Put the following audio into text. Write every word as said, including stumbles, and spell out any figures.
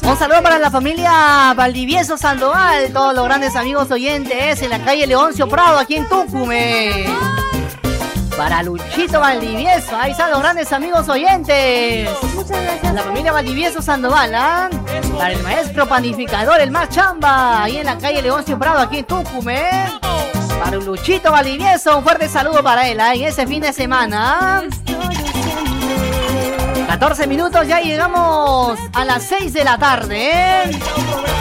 Un saludo para la familia Valdivieso Sandoval, todos los grandes amigos oyentes en la calle Leoncio Prado, aquí en Tucumán. Para Luchito Valdivieso, ahí están los grandes amigos oyentes. Muchas gracias. La familia Valdivieso Sandoval, ¿ah? ¿eh? Para el maestro panificador, el más chamba, ahí en la calle Leoncio Prado, aquí en Tucumán. Para Luchito Valdivieso, un fuerte saludo para él, ¿eh? En ese fin de semana. catorce minutos, ya llegamos a las seis de la tarde, ¿eh?